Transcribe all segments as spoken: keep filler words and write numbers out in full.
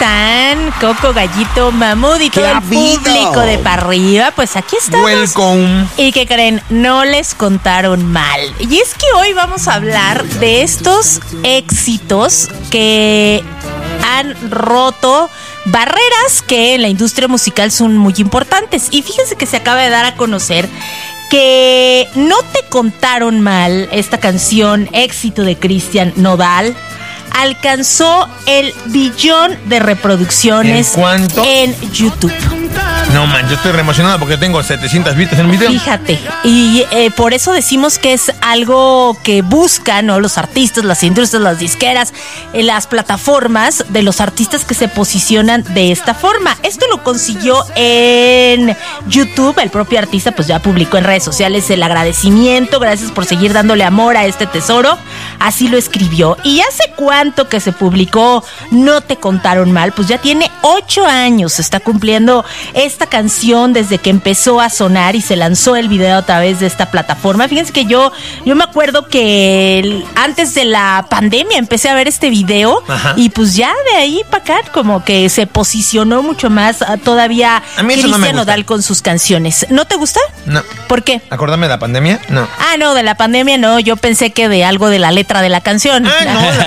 están? Coco, Gallito, Mamut y todo el público de para arriba. Pues aquí estamos. Welcome. ¿Y qué creen? No les contaron mal. Y es que hoy vamos a hablar de estos éxitos que han roto barreras que en la industria musical son muy importantes. Y fíjense que se acaba de dar a conocer que No te contaron mal, esta canción éxito de Cristian Nodal, alcanzó el billón de reproducciones. ¿En cuánto? En YouTube. No, man, yo estoy re emocionado porque tengo setecientas vistas en el video. Fíjate, y eh, por eso decimos que es algo que buscan, ¿no?, los artistas, las industrias, las disqueras, eh, las plataformas de los artistas que se posicionan de esta forma. Esto lo consiguió en YouTube. El propio artista pues ya publicó en redes sociales el agradecimiento, gracias por seguir dándole amor a este tesoro. Así lo escribió. ¿Y hace cuánto que se publicó No te contaron mal? Pues ya tiene ocho años, está cumpliendo esta canción desde que empezó a sonar y se lanzó el video a través de esta plataforma. Fíjense que yo, yo me acuerdo que el, antes de la pandemia empecé a ver este video. Ajá. Y pues ya de ahí para acá como que se posicionó mucho más uh, todavía Cristian no Nodal con sus canciones. ¿No te gusta? No. ¿Por qué? ¿Acordarme de la pandemia? No. Ah, no, de la pandemia no. Yo pensé que de algo de la letra de la canción. Ah,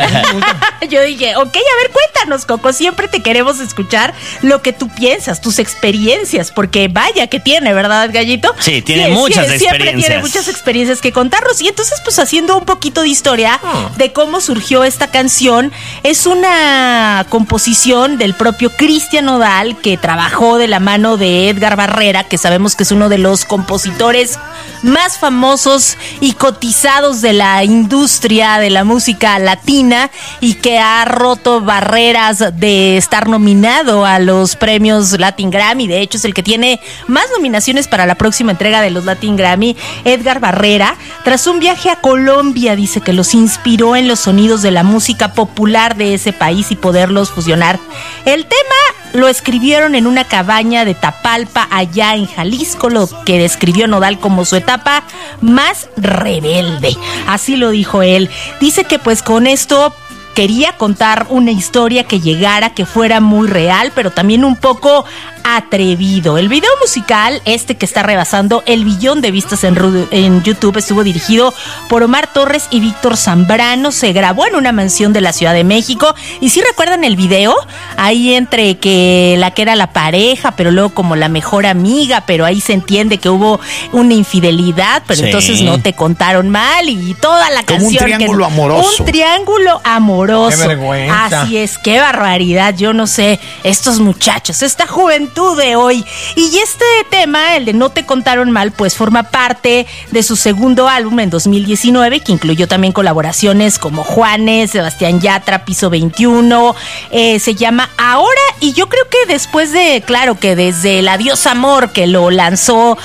no. Yo dije, ok, a ver, cuéntanos, Coco. Siempre te queremos escuchar lo que tú piensas, tus experiencias, porque vaya que tiene, ¿verdad, Gallito? Sí, tiene sí, muchas sí, experiencias. Siempre tiene muchas experiencias que contarnos. Y entonces, pues, haciendo un poquito de historia oh. de cómo surgió esta canción, es una composición del propio Cristian Nodal, que trabajó de la mano de Edgar Barrera, que sabemos que es uno de los compositores más famosos y cotizados de la industria de la música latina y que ha roto barreras de estar nominado a los premios Latin Grammy. De hecho, es el que tiene más nominaciones para la próxima entrega de los Latin Grammy. Edgar Barrera, tras un viaje a Colombia, dice que los inspiró en los sonidos de la música popular de ese país y poderlos fusionar. El tema lo escribieron en una cabaña de Tapalpa, allá en Jalisco, lo que describió Nodal como su etapa más rebelde. Así lo dijo él. Dice que pues con esto quería contar una historia que llegara, que fuera muy real, pero también un poco atrevido. El video musical, este que está rebasando el billón de vistas en, en YouTube, estuvo dirigido por Omar Torres y Víctor Zambrano. Se grabó en una mansión de la Ciudad de México. Y si recuerdan el video, ahí entre que la que era la pareja, pero luego como la mejor amiga, pero ahí se entiende que hubo una infidelidad, pero sí. Entonces no te contaron mal y toda la como canción. Un triángulo que, amoroso. Un triángulo amoroso. Qué vergüenza. Así es, qué barbaridad. Yo no sé, estos muchachos, esta juventud de hoy. Y este tema, el de No te contaron mal, pues forma parte de su segundo álbum en dos mil diecinueve, que incluyó también colaboraciones como Juanes, Sebastián Yatra, Piso veintiuno. Eh, se llama Ahora, y yo creo que después de, claro, que desde el Adiós Amor, que lo lanzó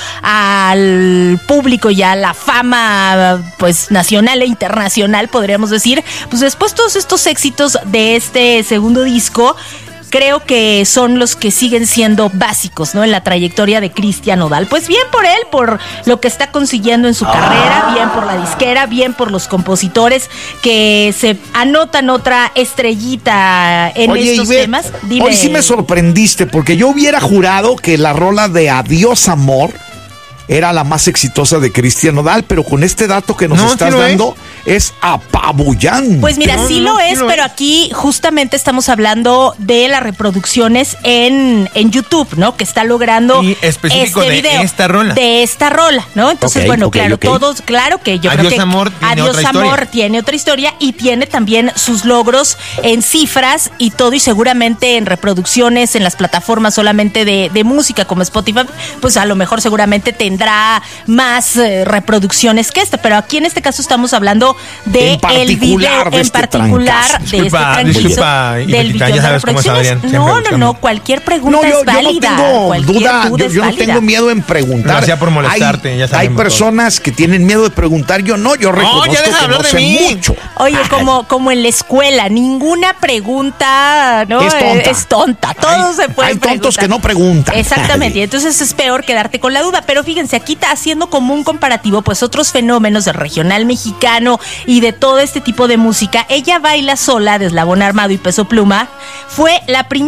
al público y a la fama, pues nacional e internacional, podríamos decir, pues después todos estos éxitos de este segundo disco, creo que son los que siguen siendo básicos, ¿no?, en la trayectoria de Cristian Nodal. Pues bien por él, por lo que está consiguiendo en su ah. carrera, bien por la disquera, bien por los compositores que se anotan otra estrellita en Oye, estos Ibe, temas. Dime. Hoy sí me sorprendiste, porque yo hubiera jurado que la rola de Adiós Amor era la más exitosa de Cristian Nodal, pero con este dato que nos no, estás ¿sí dando es, es apabullante. Pues mira, no, sí no, lo sí es, lo pero es. Aquí justamente estamos hablando de las reproducciones en, en YouTube, ¿no? Que está logrando y específico este de video, esta rola. De esta rola, ¿no? Entonces, okay, bueno, okay, claro, okay. todos, claro que yo Adiós creo que Amor tiene Adiós otra Amor historia. tiene otra historia y tiene también sus logros en cifras y todo, y seguramente en reproducciones en las plataformas solamente de, de música como Spotify, pues a lo mejor seguramente tendrá más eh, reproducciones que esta, pero aquí en este caso estamos hablando de el video de en este particular trancazo. de Disculpa, este trancazo disculpa, del Ibetita, billón ya de sabes cómo es reproducciones. Adrián, siempre No, no, buscando. no, cualquier pregunta No, yo, es válida. yo no tengo cualquier duda, duda yo, es yo no válida. tengo miedo en preguntar. Lo hacía por molestarte, hay, ya sabemos Hay personas todo. que tienen miedo de preguntar, yo no, yo reconozco ya deja de que hablar no de sé mí. mucho. Oye, como, como en la escuela, ninguna pregunta, ¿no? Es tonta. Es tonta. Todos se pueden Hay tontos preguntar. que no preguntan. Exactamente, y entonces es peor quedarte con la duda. Pero fíjense, aquí está haciendo como un comparativo, pues otros fenómenos del regional mexicano y de todo este tipo de música. Ella baila sola de Eslabón Armado y Peso Pluma. Fue la primera